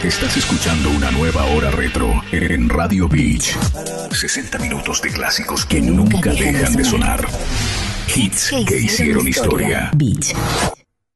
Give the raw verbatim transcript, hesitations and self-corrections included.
Estás escuchando una nueva hora retro en Radio Beach. sesenta minutos de clásicos que nunca dejan de sonar. Hits que hicieron historia. Beach.